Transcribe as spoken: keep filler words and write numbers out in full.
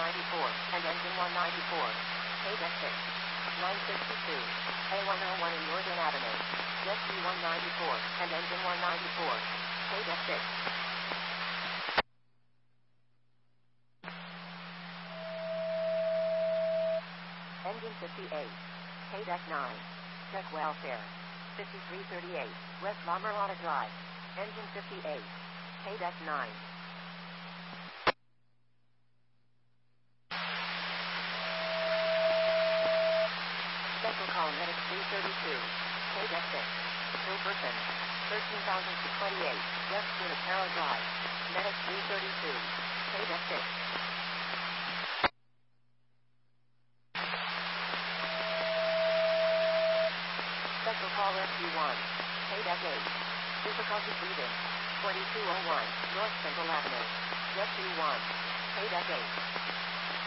ninety-four, and engine one ninety-four. K deck six. nine sixty-two. A one oh one in Northern Avenue. Jet C one ninety-four, and engine one ninety-four. K deck six. Engine fifty-eight. K deck nine. Check welfare. fifty-three thirty-eight. West La Mirada Drive. Engine fifty-eight. K deck nine. Special call medic three thirty-two. K deck six. Hilberton. thirteen thousand twenty-eight. West Junipero Drive. Medic three thirty-two. K deck six. Special call rescue one. K deck eight. Difficulty breathing. twenty-two oh one. North Central Avenue. Jet C one. K deck eight.